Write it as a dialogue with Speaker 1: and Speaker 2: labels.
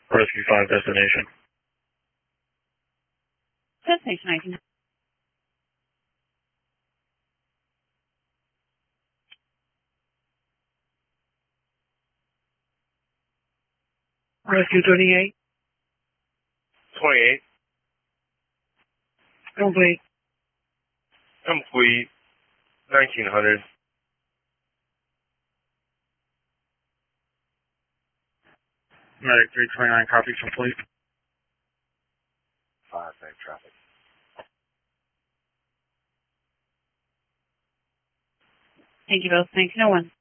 Speaker 1: Rescue 5 destination.
Speaker 2: Destination 19.
Speaker 1: Rescue 38.
Speaker 3: 28.
Speaker 1: Complete.
Speaker 3: Complete. 1900.
Speaker 1: Medic 329, copy complete.
Speaker 3: 5 bank traffic.
Speaker 2: Thank you both. 1901.